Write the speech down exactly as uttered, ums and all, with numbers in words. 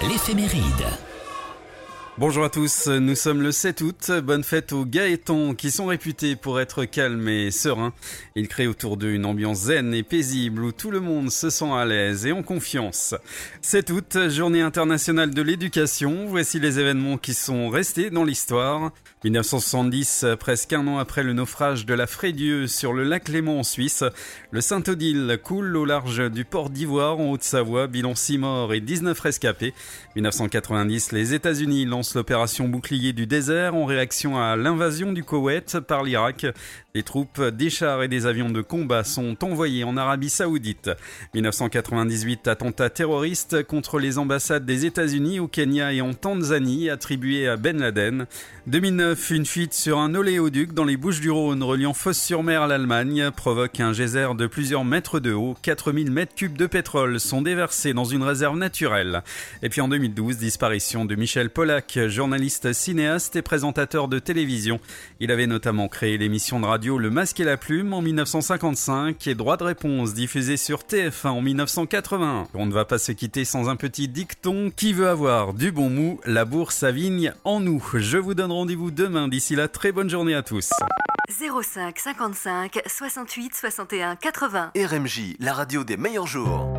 l'éphéméride. Bonjour à tous, nous sommes le sept août, bonne fête aux Gaëtans qui sont réputés pour être calmes et sereins. Ils créent autour d'eux une ambiance zen et paisible où tout le monde se sent à l'aise et en confiance. sept août, journée internationale de l'éducation, voici les événements qui sont restés dans l'histoire. dix-neuf cent soixante-dix, presque un an après le naufrage de la Frédieu sur le lac Léman en Suisse, le Saint-Odile coule au large du port d'Ivoire en Haute-Savoie, bilan six morts et dix-neuf rescapés. dix-neuf cent quatre-vingt-dix, les États-Unis lancent l'opération Bouclier du désert en réaction à l'invasion du Koweït par l'Irak. Des troupes, des chars et des avions de combat sont envoyés en Arabie Saoudite. dix-neuf cent quatre-vingt-dix-huit, attentat terroriste contre les ambassades des États-Unis au Kenya et en Tanzanie attribué à Ben Laden. deux mille neuf, une fuite sur un oléoduc dans les Bouches-du-Rhône reliant Fos-sur-Mer à l'Allemagne provoque un geyser de plusieurs mètres de haut. quatre mille mètres cubes de pétrole sont déversés dans une réserve naturelle. Et puis en deux mille douze, disparition de Michel Pollack, journaliste, cinéaste et présentateur de télévision. Il avait notamment créé l'émission de radio Le Masque et la Plume en dix-neuf cent cinquante-cinq et Droit de réponse diffusé sur T F un en dix-neuf cent quatre-vingt. On ne va pas se quitter sans un petit dicton. Qui veut avoir du bon mou, la bourse à vigne en nous. Je vous donne rendez-vous demain. D'ici là, très bonne journée à tous. zéro cinq cinquante-cinq soixante-huit soixante et un quatre-vingts. R M J, la radio des meilleurs jours.